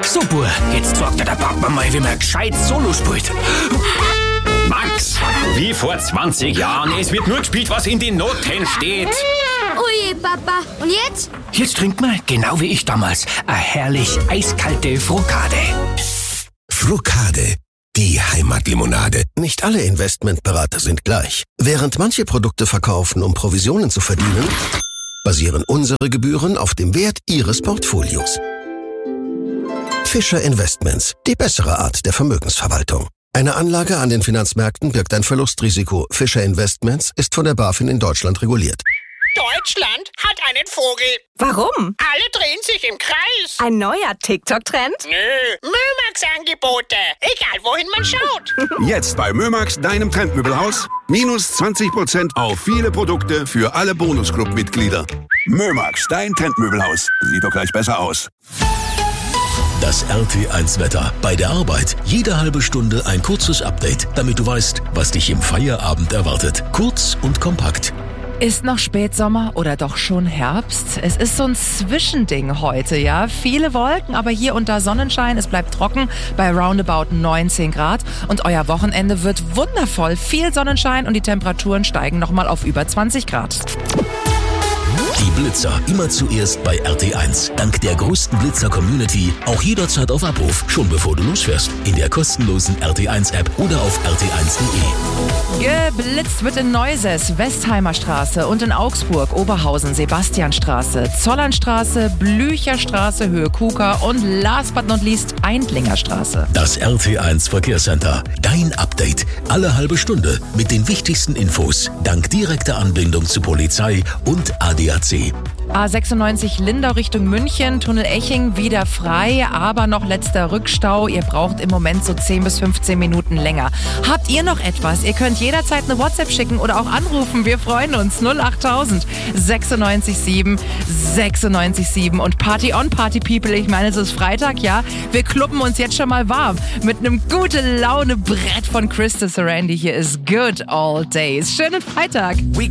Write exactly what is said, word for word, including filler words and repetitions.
So, Bub, jetzt sagt der Papa mal, wie man gescheit Solo spielt. Max, wie vor zwanzig Jahren. Es wird nur gespielt, was in den Noten steht. Oje, Papa. Und jetzt? Jetzt trinkt man, genau wie ich damals, eine herrlich eiskalte Frukade. Frukade, die Heimatlimonade. Nicht alle Investmentberater sind gleich. Während manche Produkte verkaufen, um Provisionen zu verdienen, basieren unsere Gebühren auf dem Wert Ihres Portfolios. Fischer Investments, die bessere Art der Vermögensverwaltung. Eine Anlage an den Finanzmärkten birgt ein Verlustrisiko. Fischer Investments ist von der BaFin in Deutschland reguliert. Deutschland hat einen Vogel. Warum? Alle drehen sich im Kreis. Ein neuer TikTok-Trend? Nö, Mömax-Angebote. Egal, wohin man schaut. Jetzt bei Mömax, deinem Trendmöbelhaus. Minus zwanzig Prozent auf viele Produkte für alle Bonusclub-Mitglieder. Mömax, dein Trendmöbelhaus. Sieht doch gleich besser aus. Das R T eins Wetter. Bei der Arbeit jede halbe Stunde ein kurzes Update, damit du weißt, was dich im Feierabend erwartet. Kurz und kompakt. Ist noch Spätsommer oder doch schon Herbst? Es ist so ein Zwischending heute, ja. Viele Wolken, aber hier und da Sonnenschein. Es bleibt trocken bei roundabout neunzehn Grad. Und euer Wochenende wird wundervoll. Viel Sonnenschein und die Temperaturen steigen nochmal auf über zwanzig Grad. Die Blitzer immer zuerst bei R T eins. Dank der größten Blitzer-Community auch jederzeit auf Abruf, schon bevor du losfährst. In der kostenlosen R T eins App oder auf r t eins punkt d e. Geblitzt wird in Neuses, Westheimer Straße und in Augsburg, Oberhausen, Sebastianstraße, Zollernstraße, Blücherstraße, Höhe Kuka und last but not least Eindlinger Straße. Das R T eins Verkehrscenter. Dein Update. Alle halbe Stunde mit den wichtigsten Infos. Dank direkter Anbindung zu Polizei und A D A C. A sechsundneunzig Lindau Richtung München, Tunnel Eching wieder frei, aber noch letzter Rückstau. Ihr braucht im Moment so zehn bis fünfzehn Minuten länger. Habt ihr noch etwas? Ihr könnt jederzeit eine WhatsApp schicken oder auch anrufen. Wir freuen uns. null achttausend sechsundneunzig sieben sechsundneunzig sieben und Party on Party People. Ich meine, es ist Freitag, ja. Wir kluppen uns jetzt schon mal warm mit einem gute Laune Brett von Krista Sarandon. Hier ist Good Old Days. Schönen Freitag.